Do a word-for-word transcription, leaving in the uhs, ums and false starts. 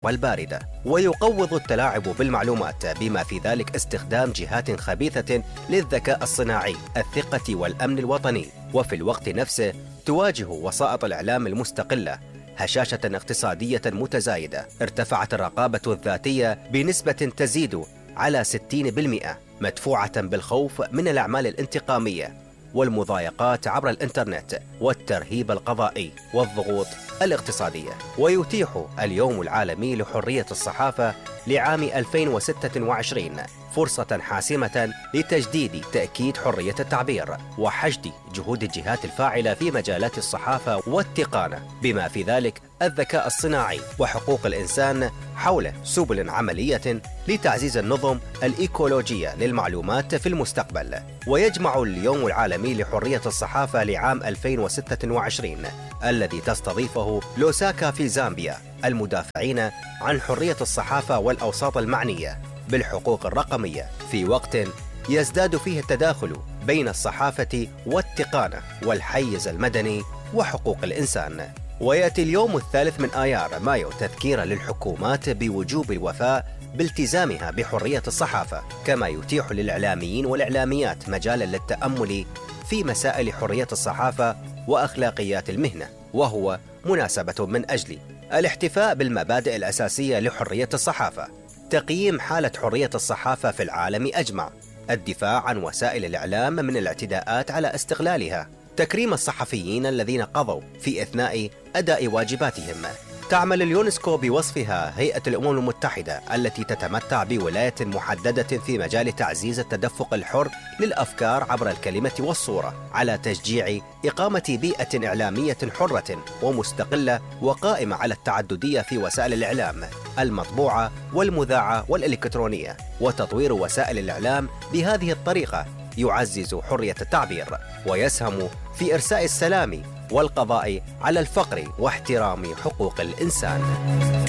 والباردة. ويقوض التلاعب بالمعلومات بما في ذلك استخدام جهات خبيثة للذكاء الصناعي الثقة والأمن الوطني. وفي الوقت نفسه تواجه وسائط الإعلام المستقلة هشاشة اقتصادية متزايدة. ارتفعت الرقابة الذاتية بنسبة تزيد على ستين بالمئة، مدفوعة بالخوف من الأعمال الانتقامية والمضايقات عبر الإنترنت والترهيب القضائي والضغوط الاقتصادية. ويتيح اليوم العالمي لحرية الصحافة لعام ألفين وستة وعشرين فرصة حاسمة لتجديد تأكيد حرية التعبير وحشد جهود الجهات الفاعلة في مجالات الصحافة والتقنية بما في ذلك الذكاء الصناعي وحقوق الإنسان حول سبل عملية لتعزيز النظم الإيكولوجية للمعلومات في المستقبل. ويجمع اليوم العالمي لحرية الصحافة لعام ألفين وستة وعشرين الذي تستضيفه لوساكا في زامبيا المدافعين عن حرية الصحافة والأوساط المعنية بالحقوق الرقمية في وقت يزداد فيه التداخل بين الصحافة والتقنية والحيز المدني وحقوق الإنسان. ويأتي اليوم الثالث من آيار مايو تذكيرا للحكومات بوجوب الوفاء بالتزامها بحرية الصحافة، كما يتيح للإعلاميين والإعلاميات مجالا للتأمل في مسائل حرية الصحافة وأخلاقيات المهنة. وهو مناسبة من أجل الاحتفاء بالمبادئ الأساسية لحرية الصحافة، تقييم حالة حرية الصحافة في العالم أجمع، الدفاع عن وسائل الإعلام من الاعتداءات على استغلالها، تكريم الصحفيين الذين قضوا في أثناء أداء واجباتهم. تعمل اليونسكو بوصفها هيئة الأمم المتحدة التي تتمتع بولاية محددة في مجال تعزيز التدفق الحر للأفكار عبر الكلمة والصورة على تشجيع إقامة بيئة إعلامية حرة ومستقلة وقائمة على التعددية في وسائل الإعلام المطبوعة والمذاعة والإلكترونية. وتطوير وسائل الإعلام بهذه الطريقة يعزز حرية التعبير ويسهم في إرساء السلام والقضاء على الفقر واحترام حقوق الإنسان.